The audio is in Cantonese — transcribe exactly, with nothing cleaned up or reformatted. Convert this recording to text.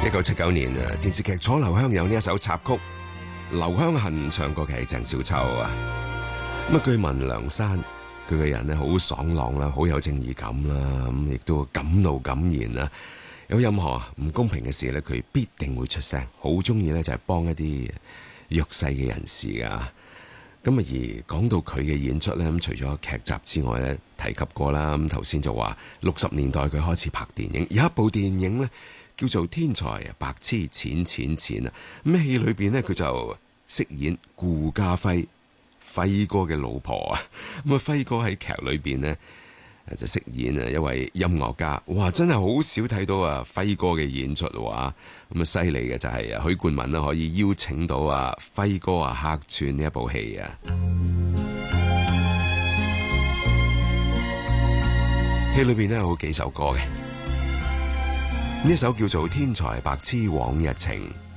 一九七九年啊，電視劇《楚留香》有呢一首插曲，劉香恨唱過嘅係鄭少秋啊。咁啊，據聞梁山佢個人咧好爽朗啦，好有正義感啦，咁亦都敢怒敢言啦。有任何唔公平嘅事咧，佢必定會出聲，好中意咧就係幫一啲弱勢嘅人士噶。咁啊，而講到佢嘅演出咧，咁除咗劇集之外咧，提及過啦。咁頭先就話六十年代佢開始拍電影，有一部電影咧叫做《天才白痴錢錢錢》啊。咁戲裏邊咧佢就飾演顧嘉輝輝哥嘅老婆啊。咁啊，輝哥喺劇裏邊咧就飾演啊一位音樂家。哇，真係好少睇到啊輝哥嘅演出喎。咁啊，犀利嘅就係啊許冠文啦，可以邀請到啊輝哥啊客串呢一部戲啊。戲裏邊咧有好幾首歌嘅，呢首叫做《天才白痴往日情》，